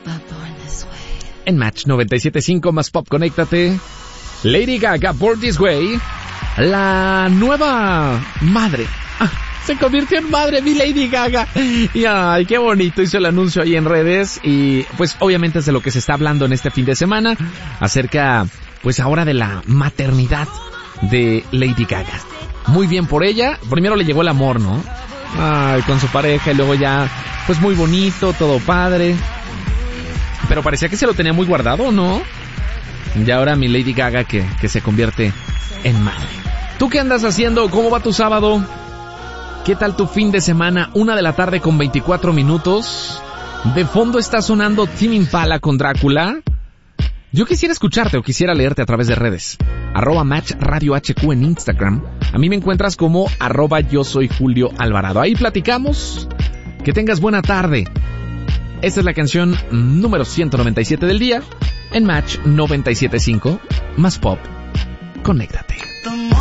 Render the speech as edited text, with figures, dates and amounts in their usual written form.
En Match 97.5 más Pop, conéctate. Lady Gaga, Born This Way. La nueva madre. Se convirtió en madre mi Lady Gaga. Y ay, qué bonito, hizo el anuncio ahí en redes. Y pues obviamente es de lo que se está hablando en este fin de semana. Acerca, pues ahora de la maternidad de Lady Gaga. Muy bien por ella. Primero le llegó el amor, ¿no? Ay, con su pareja, y luego ya, pues muy bonito, todo padre. Pero parecía que se lo tenía muy guardado, ¿no? Y ahora mi Lady Gaga que se convierte en madre. ¿Tú qué andas haciendo? ¿Cómo va tu sábado? ¿Qué tal tu fin de semana? 1:00 p.m. con 24 minutos. De fondo está sonando Tame Impala con Drácula. Yo quisiera escucharte o quisiera leerte a través de redes. @Match Radio HQ en Instagram. A mí me encuentras como @yo soy Julio Alvarado. Ahí platicamos. Que tengas buena tarde. Esta es la canción número 197 del día en Match 97.5 más Pop. Conéctate.